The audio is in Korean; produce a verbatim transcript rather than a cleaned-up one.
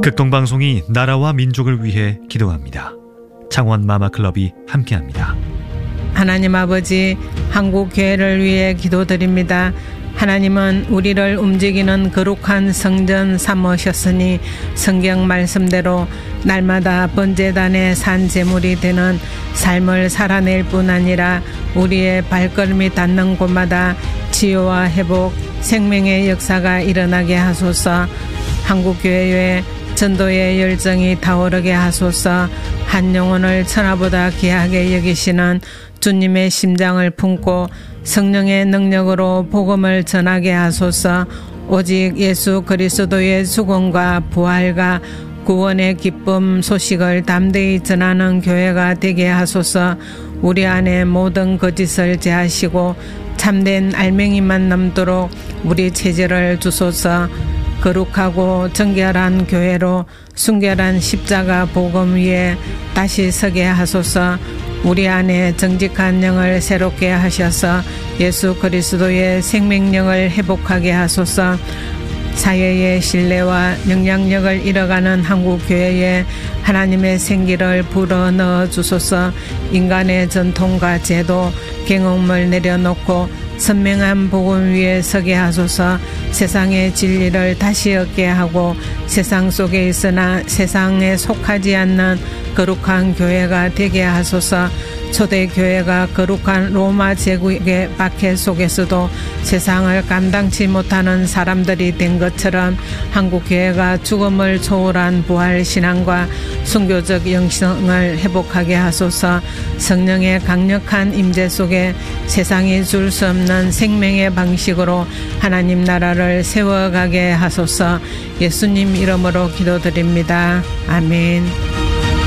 극동방송이 나라와 민족을 위해 기도합니다. 창원 마마클럽이 함께합니다. 하나님 아버지, 한국교회를 위해 기도드립니다. 하나님은 우리를 움직이는 거룩한 성전 삼으셨으니 성경 말씀대로 날마다 번제단의 산 제물이 되는 삶을 살아낼 뿐 아니라 우리의 발걸음이 닿는 곳마다 치유와 회복, 생명의 역사가 일어나게 하소서. 한국교회에 전도의 열정이 타오르게 하소서. 한 영혼을 천하보다 귀하게 여기시는 주님의 심장을 품고 성령의 능력으로 복음을 전하게 하소서. 오직 예수 그리스도의 죽음과 부활과 구원의 기쁨 소식을 담대히 전하는 교회가 되게 하소서. 우리 안에 모든 거짓을 제하시고 참된 알맹이만 남도록 우리 체질을 주소서. 거룩하고 정결한 교회로 순결한 십자가 복음 위에 다시 서게 하소서. 우리 안에 정직한 영을 새롭게 하셔서 예수 그리스도의 생명력을 회복하게 하소서. 사회의 신뢰와 영향력을 잃어가는 한국교회에 하나님의 생기를 불어넣어 주소서. 인간의 전통과 제도, 경험을 내려놓고 선명한 복음 위에 서게 하소서. 세상의 진리를 다시 얻게 하고 세상 속에 있으나 세상에 속하지 않는 거룩한 교회가 되게 하소서. 초대교회가 거룩한 로마 제국의 박해 속에서도 세상을 감당치 못하는 사람들이 된 것처럼 한국교회가 죽음을 초월한 부활신앙과 순교적 영성을 회복하게 하소서. 성령의 강력한 임재 속에 세상이 줄 수 없는 생명의 방식으로 하나님 나라를 세워가게 하소서. 예수님 이름으로 기도드립니다. 아멘.